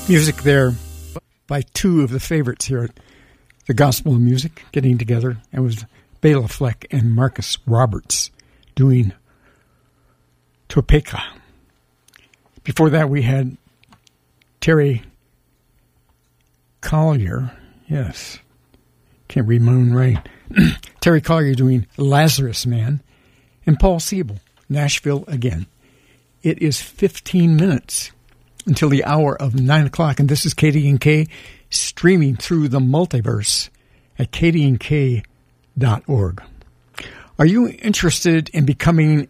Music there by two of the favorites here at the Gospel of Music getting together. It was Bela Fleck and Marcus Roberts doing Topeka. Before that, we had Terry Collier. Yes, can't read my own right. Terry Collier doing Lazarus Man. And Paul Siebel, Nashville Again. It is 15 minutes until the hour of 9 o'clock, and this is KDNK streaming through the multiverse at kdnk.org. Are you interested in becoming